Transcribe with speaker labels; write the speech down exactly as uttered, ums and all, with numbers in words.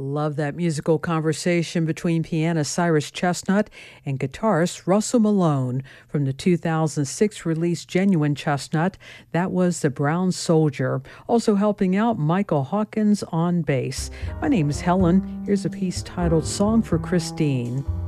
Speaker 1: Love that musical conversation between pianist Cyrus Chestnut and guitarist Russell Malone from the two thousand six release Genuine Chestnut. That was The Brown Soldier. Also helping out Michael Hawkins on bass. My name is Helen. Here's a piece titled Song for Christine.